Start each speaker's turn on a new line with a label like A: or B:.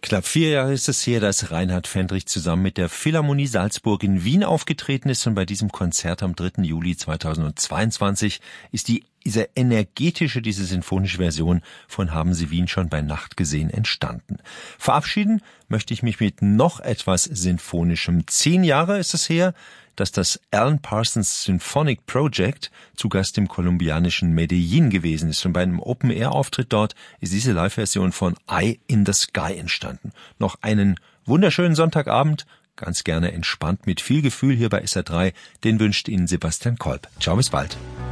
A: Knapp 4 Jahre ist es her, dass Reinhard Fendrich zusammen mit der Philharmonie Salzburg in Wien aufgetreten ist, und bei diesem Konzert am 3. Juli 2022 ist diese sinfonische Version von Haben Sie Wien schon bei Nacht gesehen entstanden. Verabschieden möchte ich mich mit noch etwas Sinfonischem. 10 Jahre ist es her, dass das Alan Parsons Symphonic Project zu Gast im kolumbianischen Medellin gewesen ist. Und bei einem Open-Air-Auftritt dort ist diese Live-Version von Eye in the Sky entstanden. Noch einen wunderschönen Sonntagabend, ganz gerne entspannt mit viel Gefühl hier bei SR3. Den wünscht Ihnen Sebastian Kolb. Ciao, bis bald.